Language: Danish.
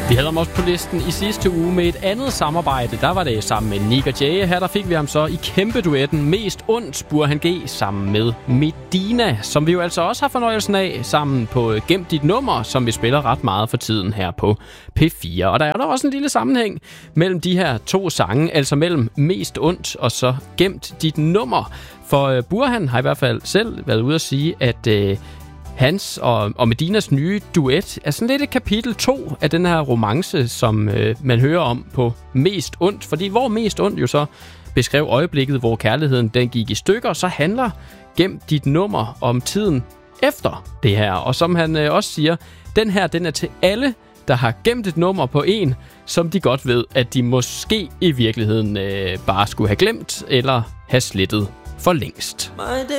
Vi havde ham også på listen i sidste uge med et andet samarbejde. Der var det sammen med Nick og Jay. Her der fik vi ham så i kæmpe duetten Mest Ondt, Burhan G, sammen med Medina, som vi jo altså også har fornøjelsen af sammen på Gem Dit Nummer, som vi spiller ret meget for tiden her på P4. Og der er der også en lille sammenhæng mellem de her to sange, altså mellem Mest Ondt og så Gemt Dit Nummer. For Burhan har i hvert fald selv været ude at sige, at hans og Medinas nye duet er sådan lidt et kapitel 2 af den her romance, som man hører om på Mest Ondt. Fordi hvor Mest Ondt jo så beskrev øjeblikket, hvor kærligheden den gik i stykker, så handler Gem Dit Nummer om tiden efter det her. Og som han også siger, den er til alle, der har gemt et nummer på en, som de godt ved, at de måske i virkeligheden bare skulle have glemt eller have slettet for længst.